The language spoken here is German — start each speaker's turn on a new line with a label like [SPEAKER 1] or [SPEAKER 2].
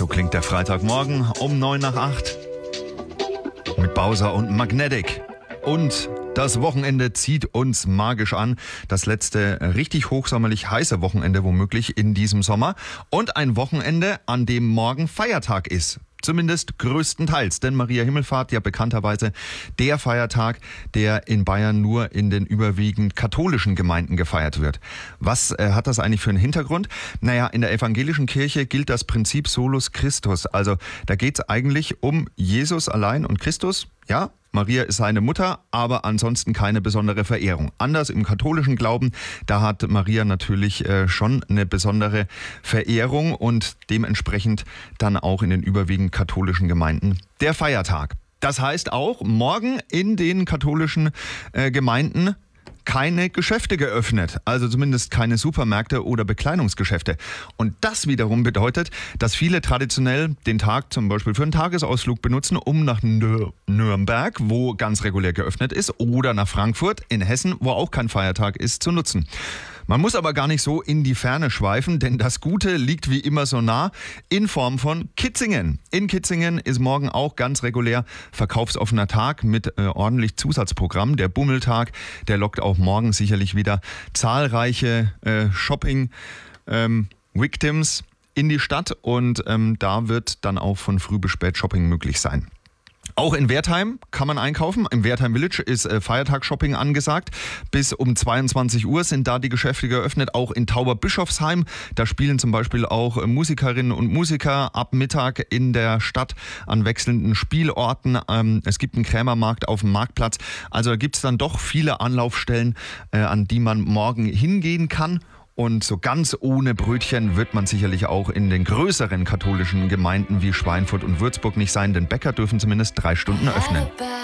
[SPEAKER 1] So klingt der Freitagmorgen um 7:55 mit Bowser und Magnetic. Und das Wochenende zieht uns magisch an. Das letzte richtig hochsommerlich heiße Wochenende womöglich in diesem Sommer. Und ein Wochenende, an dem morgen Feiertag ist. Zumindest größtenteils, denn Maria Himmelfahrt ja bekannterweise der Feiertag, der in Bayern nur in den überwiegend katholischen Gemeinden gefeiert wird. Was hat das eigentlich für einen Hintergrund? Naja, in der evangelischen Kirche gilt das Prinzip Solus Christus. Also da geht es eigentlich um Jesus allein und Christus, ja. Maria ist seine Mutter, aber ansonsten keine besondere Verehrung. Anders im katholischen Glauben, da hat Maria natürlich schon eine besondere Verehrung und dementsprechend dann auch in den überwiegend katholischen Gemeinden der Feiertag. Das heißt auch, morgen in den katholischen Gemeinden keine Geschäfte geöffnet, also zumindest keine Supermärkte oder Bekleidungsgeschäfte. Und das wiederum bedeutet, dass viele traditionell den Tag zum Beispiel für einen Tagesausflug benutzen, um nach Nürnberg, wo ganz regulär geöffnet ist, oder nach Frankfurt in Hessen, wo auch kein Feiertag ist, zu nutzen. Man muss aber gar nicht so in die Ferne schweifen, denn das Gute liegt wie immer so nah in Form von Kitzingen. In Kitzingen ist morgen auch ganz regulär verkaufsoffener Tag mit ordentlich Zusatzprogramm. Der Bummeltag, der lockt auch morgen sicherlich wieder zahlreiche Shopping-Victims in die Stadt und da wird dann auch von früh bis spät Shopping möglich sein. Auch in Wertheim kann man einkaufen. Im Wertheim Village ist Feiertagsshopping angesagt. Bis um 22 Uhr sind da die Geschäfte geöffnet. Auch in Tauberbischofsheim. Da spielen zum Beispiel auch Musikerinnen und Musiker ab Mittag in der Stadt an wechselnden Spielorten. Es gibt einen Krämermarkt auf dem Marktplatz. Also da gibt es dann doch viele Anlaufstellen, an die man morgen hingehen kann. Und so ganz ohne Brötchen wird man sicherlich auch in den größeren katholischen Gemeinden wie Schweinfurt und Würzburg nicht sein, denn Bäcker dürfen zumindest 3 Stunden öffnen.